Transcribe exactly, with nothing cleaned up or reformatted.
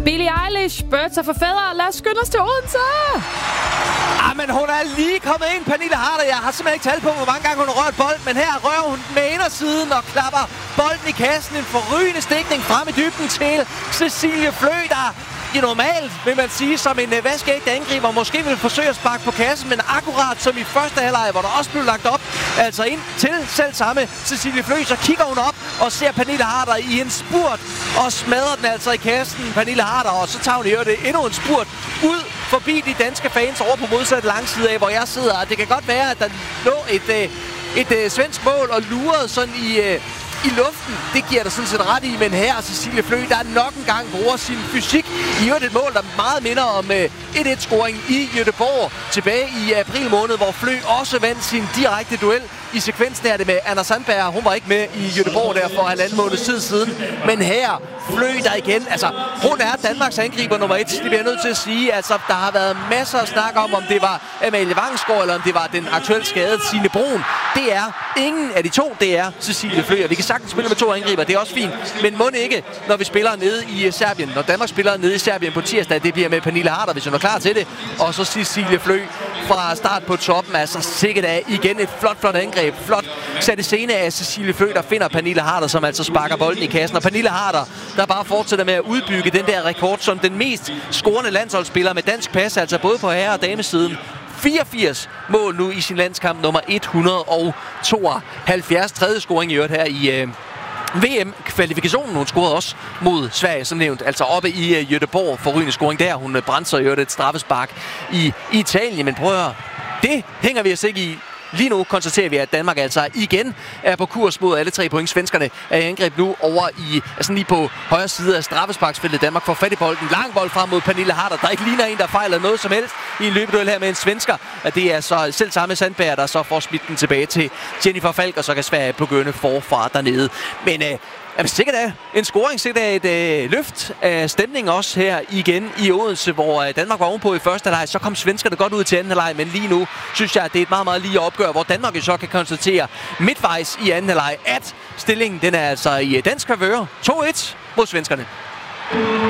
Billie Eilish, Birds of a Feather. Lad os skynde os til Odense. Ah, men hun er lige kommet ind, Pernille Harder. Jeg har simpelthen ikke talt på, hvor mange gange hun har rørt bold, men her rører hun med indersiden og klapper bolden i kassen. En forrygende stikning frem i dybden til Cecilie Flø, der i normalt, vil man sige, som en uh, vaskeægte angriber, måske vil forsøge at sparke på kassen, men akkurat som i første halvleg, hvor der også blev lagt op, altså ind til selv samme Cecilie Flø, så kigger hun op og ser Pernille Harder i en spurt, og smadrer den altså i kassen, Pernille Harder, og så tager hun i øvrigt endnu en spurt ud forbi de danske fans over på modsat langside af, hvor jeg sidder, og det kan godt være, at der lå et, uh, et, et uh, svensk mål og lurede sådan i... Uh, i luften. Det giver der sådan set ret i, men her Cecilie Flø, der nok en gang bruger sin fysik i øvrigt et mål, der meget minder om uh, et et-scoring i Göteborg tilbage i april måned, hvor Flø også vandt sin direkte duel. I sekvensen er det med Anna Sandberg. Hun var ikke med i Göteborg der for halvanden måned tid siden. Men her, Flø der igen. Altså, hun er Danmarks angriber nummer et. Det bliver jeg nødt til at sige. Altså, der har været masser af snak om, om det var Amalie Vangsgaard, eller om det var den aktuelt skadede Signe Brun. Det er ingen af de to. Det er Cecilie Flø. Vi kan sagtens spille med to angriber. Det er også fint. Men må ikke, når vi spiller nede i Serbien. Når Danmark spiller nede i Serbien på tirsdag, det bliver med Pernille Harder, hvis hun er klar til det. Og så Cecilie Flø fra start på toppen. Altså, sikkert af igen et flot, flot angreb. Flot sat i scene af Cecilie Flø, der finder Pernille Harder, som altså sparker bolden i kassen. Og Pernille Harder, der bare fortsætter med at udbygge den der rekord som den mest scorende landsholdsspiller med dansk pas, altså både på herre- og damesiden. fireogfirs mål nu i sin landskamp nummer et hundrede og tooghalvfjerds. Tredje scoring i øvrigt her i øh, V M-kvalifikationen. Hun scorede også mod Sverige, som nævnt. Altså oppe i øh, Göteborg. Forrygende scoring der. Hun øh, brændte sig i øvrigt et straffespark i, i Italien. Men prøv at høre, det hænger vi os ikke i. Lige nu konstaterer vi, at Danmark altså igen er på kurs mod alle tre point. Svenskerne er i angreb nu over i, altså lige på højre side af straffesparksfeltet. Danmark får fat i bolden. Lang bold frem mod Pernille Harder, der ikke ligner en, der fejler noget som helst i en løbeduel her med en svensker. At det er så selv samme Sandberg, der så får smidt den tilbage til Jennifer Falk, og så kan Sverige begynde forfra dernede. Men øh, Jamen, sikkert er en scoring, sikkert er et øh, løft af stemningen også her igen i Odense, hvor øh, Danmark var ovenpå i første halvleg. Så kom svenskerne godt ud til anden halvleg, men lige nu synes jeg, at det er et meget, meget lige opgør, hvor Danmark så kan konstatere midtvejs i anden halvleg, at stillingen den er altså i dansk favør. to et mod svenskerne.